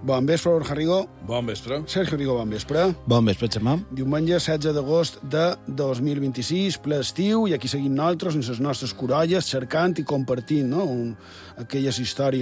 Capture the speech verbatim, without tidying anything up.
Bon vespre, Borja Rigo. Bon vespre. Sergio Rigo, bon vespre. Bon vespre, Xamà. Diumenge setze d'agost de dos mil vint-i-sis, ple estiu, i aquí seguim nosaltres, amb les nostres corolles, cercant i compartint, no? Un, aquelles històries